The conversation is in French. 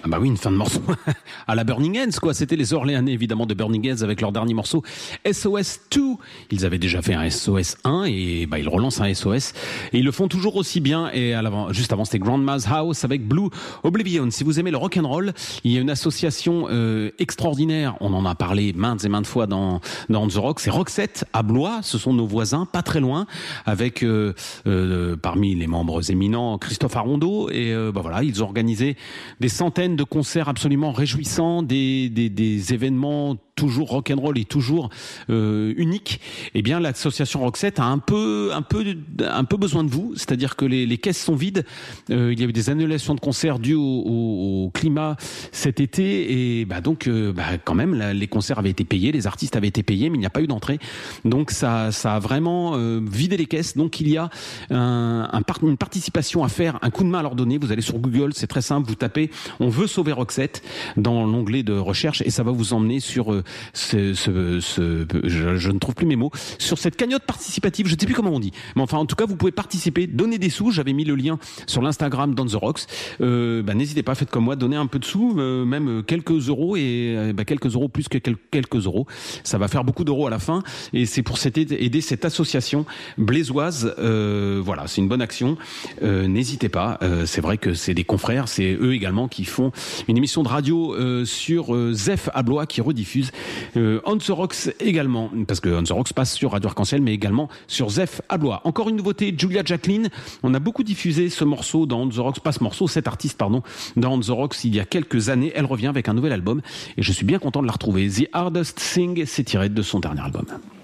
Ah bah oui, une fin de morceau à la Burning Ends, quoi. C'était les Orléanais, évidemment, de Burning Ends avec leur dernier morceau SOS 2. Ils avaient déjà fait un SOS 1 et bah ils relancent un SOS et ils le font toujours aussi bien. Et juste avant, c'était Grandma's House avec Blue Oblivion. Si vous aimez le rock'n'roll, il y a une association extraordinaire. On en a parlé maintes et maintes fois dans On The Rock. C'est Roxette à Blois. Ce sont nos voisins, pas très loin, avec parmi les membres éminents Christophe Arondeau. Et bah voilà, ils ont organisé des centaines de concerts absolument réjouissants, des événements toujours rock'n'roll et toujours unique. Eh bien, l'association Roxette a un peu besoin de vous. C'est-à-dire que les caisses sont vides. Il y a eu des annulations de concerts dues au climat cet été et donc quand même les concerts avaient été payés, les artistes avaient été payés, mais il n'y a pas eu d'entrée. Donc ça a vraiment vidé les caisses. Donc il y a une participation à faire, un coup de main à leur donner. Vous allez sur Google, c'est très simple. Vous tapez "On veut sauver Roxette" dans l'onglet de recherche et ça va vous emmener sur je ne trouve plus mes mots, sur cette cagnotte participative, je ne sais plus comment on dit, mais enfin en tout cas vous pouvez participer, donner des sous. J'avais mis le lien sur l'Instagram d'On The Rocks. N'hésitez pas, faites comme moi, donnez un peu de sous, même quelques euros et quelques euros plus que quelques euros, ça va faire beaucoup d'euros à la fin et c'est pour aider cette association blésoise. Voilà, c'est une bonne action. N'hésitez pas, c'est vrai que c'est des confrères, c'est eux également qui font une émission de radio sur Zef à Blois qui rediffuse On The Rocks également, parce que On The Rocks passe sur Radio Arc-en-Ciel mais également sur Zef à Blois. Encore une nouveauté, Julia Jacqueline. On a beaucoup diffusé ce morceau dans On The Rocks, pas ce morceau, cet artiste pardon, dans On The Rocks il y a quelques années. Elle revient avec un nouvel album et je suis bien content de la retrouver. The Hardest Thing, c'est tiré de son dernier album.